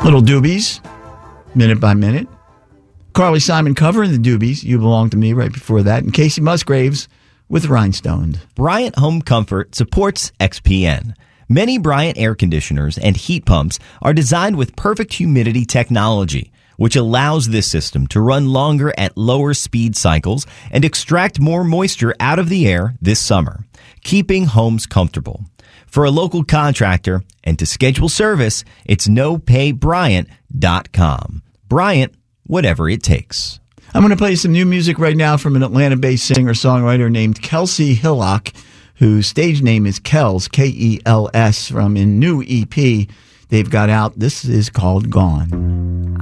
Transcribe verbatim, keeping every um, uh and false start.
Little Doobies, Minute by Minute. Carly Simon covering the Doobies, You Belong to Me, right before that. And Casey Musgraves with Rhinestoned. Bryant Home Comfort supports X P N. Many Bryant air conditioners and heat pumps are designed with perfect humidity technology, which allows this system to run longer at lower speed cycles and extract more moisture out of the air this summer, keeping homes comfortable. For a local contractor and to schedule service, it's no pay bryant dot com. Bryant, whatever it takes. I'm going to play some new music right now from an Atlanta-based singer-songwriter named Kelsey Hillock, whose stage name is Kels, K E L S, from a new E P they've got out. This is called Gone.